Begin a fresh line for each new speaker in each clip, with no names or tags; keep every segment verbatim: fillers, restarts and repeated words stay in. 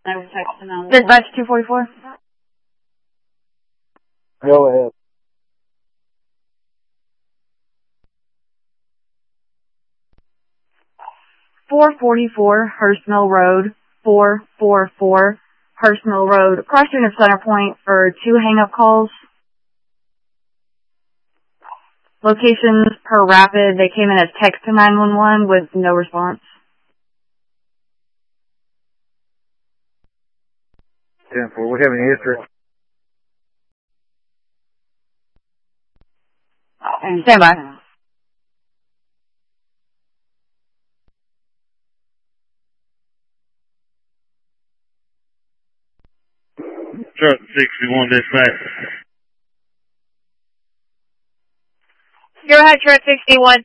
I was texting on
Dispatch two forty-four.
Go ahead.
four forty-four Hearst Mill Road, four forty-four Hearst Mill Road, cross unit center point for two hang-up calls. Locations per rapid, they came in as text to nine one one with no response.
ten four, we have any history?
Stand by.
Truck sixty-one dispatch.
Go ahead, truck sixty-one.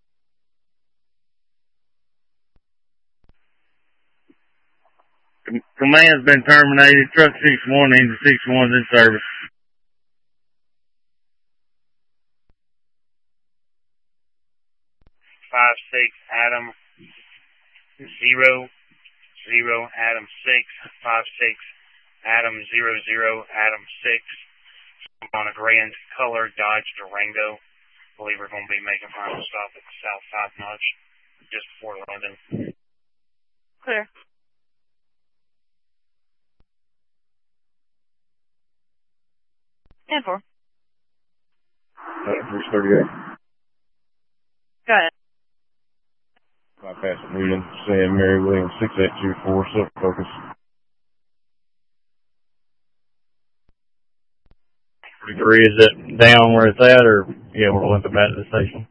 Command's been terminated. Truck sixty-one, engine sixty-one's in service. Five six Adam zero zero Adam six five six Adam zero zero Adam six on a grand color Dodge Durango. I believe we're going to be making final stop at the South Five Notch just before London.
Clear. ten four.
Three thirty-eight.
Go ahead.
Bypass Newton, Sam Mary Williams, six eight two four, self-focus.
forty-three, is it down where it's at, or yeah, we're limping back to the station?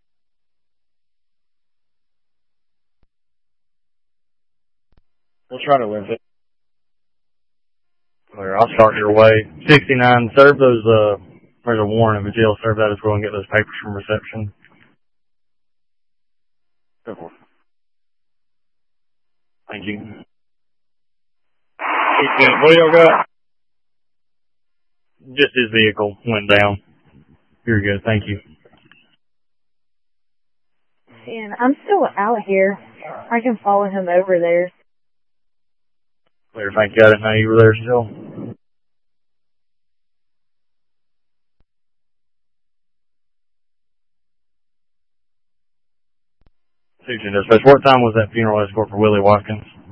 We'll try to limp it.
Clear, I'll start your way. sixty-nine, serve those, uh, there's a warrant of a jail, serve that as well and get those papers from reception.
Go for it.
Thank you. What do y'all got? Just his vehicle went down. You're good, thank you.
And I'm still out here. I can follow him over there.
Clear, thank you. I didn't know you were there still. Susan, dispatch, what time was that funeral escort for Willie Watkins?